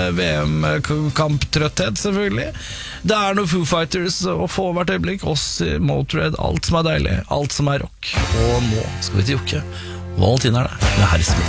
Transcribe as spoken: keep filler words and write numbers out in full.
V M-kamptrøtthet, selvfølgelig. Det er noe Foo Fighters å få hvert øyeblikk, oss i Motörhead, alt som er deilig, alt som er rock. Og nå skal vi til Jokke. Valentin er det, med Herresmith.